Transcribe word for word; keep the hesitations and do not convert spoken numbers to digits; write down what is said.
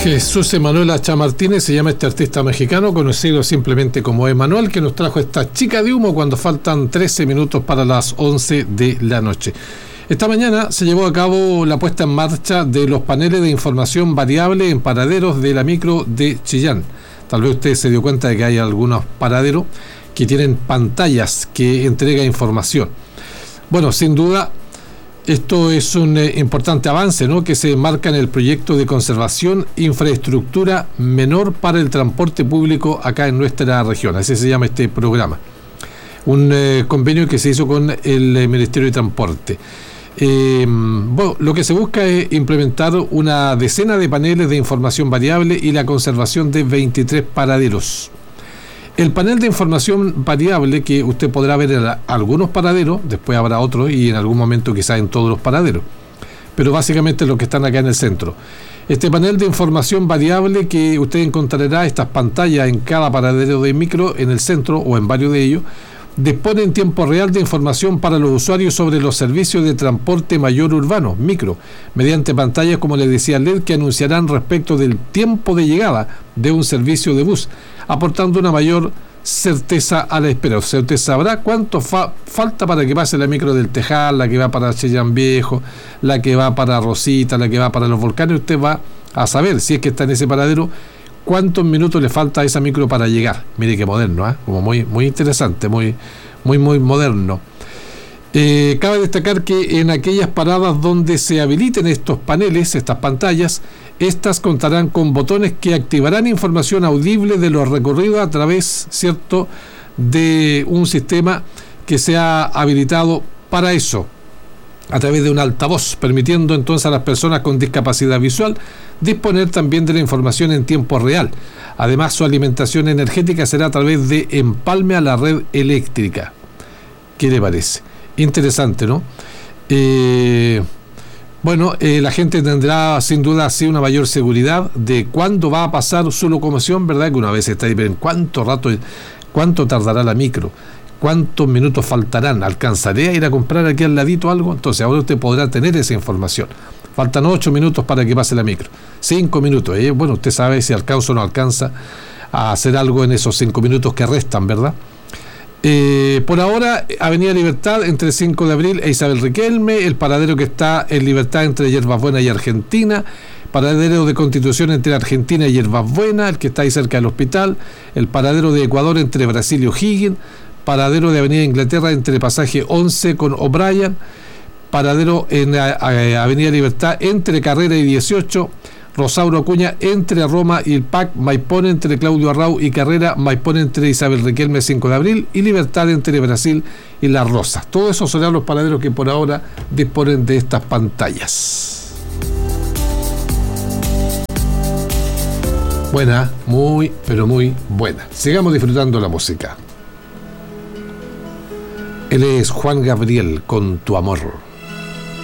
Jesús Emanuel Hacha Martínez se llama este artista mexicano, conocido simplemente como Emanuel, que nos trajo esta chica de humo cuando faltan trece minutos para las once de la noche. Esta mañana se llevó a cabo la puesta en marcha de los paneles de información variable en paraderos de la micro de Chillán. Tal vez usted se dio cuenta de que hay algunos paraderos que tienen pantallas que entregan información. Bueno, sin duda, esto es un eh, importante avance, ¿no?, que se enmarca en el proyecto de conservación infraestructura menor para el transporte público acá en nuestra región. Así se llama este programa. Un eh, convenio que se hizo con el eh, Ministerio de Transporte. Eh, bueno, lo que se busca es implementar una decena de paneles de información variable y la conservación de veintitrés paraderos. El panel de información variable, que usted podrá ver en algunos paraderos, después habrá otros y en algún momento quizás en todos los paraderos, pero básicamente los que están acá en el centro. Este panel de información variable que usted encontrará estas pantallas en cada paradero de micro en el centro o en varios de ellos, dispone en tiempo real de información para los usuarios sobre los servicios de transporte mayor urbano, micro, mediante pantallas, como les decía, L E D, que anunciarán respecto del tiempo de llegada de un servicio de bus, aportando una mayor certeza a la espera. O sea, usted sabrá cuánto fa- falta para que pase la micro del Tejal, la que va para Chillán Viejo, la que va para Rosita, la que va para los Volcanes. Usted va a saber, si es que está en ese paradero, cuántos minutos le falta a esa micro para llegar. Mire qué moderno, ¿eh? Como muy, muy interesante, muy, muy, muy moderno. Eh, cabe destacar que en aquellas paradas donde se habiliten estos paneles, estas pantallas, estas contarán con botones que activarán información audible de los recorridos a través, ¿cierto?, de un sistema que se ha habilitado para eso, a través de un altavoz, permitiendo entonces a las personas con discapacidad visual disponer también de la información en tiempo real. Además, su alimentación energética será a través de empalme a la red eléctrica. ¿Qué le parece? Interesante, ¿no? Eh, bueno, eh, la gente tendrá sin duda así una mayor seguridad de cuándo va a pasar su locomoción, ¿verdad? Que una vez está ahí, pero ¿en cuánto rato, cuánto tardará la micro? ¿Cuántos minutos faltarán? ¿Alcanzaré a ir a comprar aquí al ladito algo? Entonces ahora usted podrá tener esa información. Faltan ocho minutos para que pase la micro. Cinco minutos. ¿eh? Bueno, usted sabe si alcanza o no alcanza a hacer algo en esos cinco minutos que restan, ¿verdad? Eh, por ahora, Avenida Libertad entre cinco de abril e Isabel Riquelme, el paradero que está en Libertad entre Yerbas Buenas y Argentina, paradero de Constitución entre Argentina y Yerbas Buenas, el que está ahí cerca del hospital, el paradero de Ecuador entre Brasil y O'Higgins, paradero de Avenida Inglaterra entre Pasaje once con O'Brien, paradero en a, a, Avenida Libertad entre Carrera y dieciocho, Rosauro Acuña entre Roma y el P A C, Maipón entre Claudio Arrau y Carrera, Maipón entre Isabel Riquelme cinco de abril y Libertad entre Brasil y Las Rosas. Todos esos serán los paraderos que por ahora disponen de estas pantallas. Buena, muy, pero muy buena. Sigamos disfrutando la música. Él es Juan Gabriel con Tu Amor.